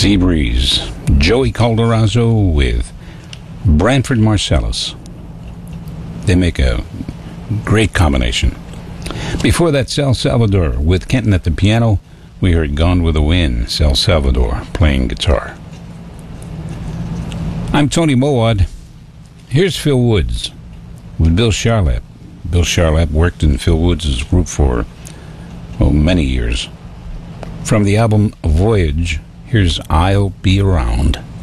Seabreeze, Joey Calderazzo with Branford Marsalis. They make a great combination. Before that, Sal Salvador with Kenton at the piano. We heard Gone with the Wind, Sal Salvador playing guitar. I'm Tony Mowad. Here's Phil Woods with Bill Charlap. Bill Charlap worked in Phil Woods' group for many years. From the album Voyage, here's I'll Be Around.